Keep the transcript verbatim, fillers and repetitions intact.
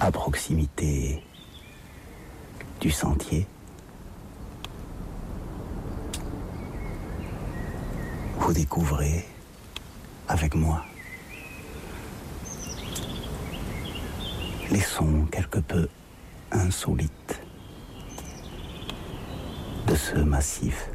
à proximité du sentier. Vous découvrez avec moi les sons quelque peu insolites de ce massif.